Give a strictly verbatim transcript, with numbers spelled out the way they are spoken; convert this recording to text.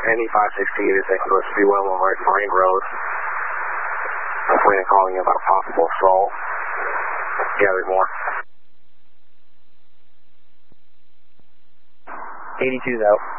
Indy five sixteen is taking to Speedwell on Marine Road. Hopefully they're calling you about possible assault. Gather more. eighty-two's out.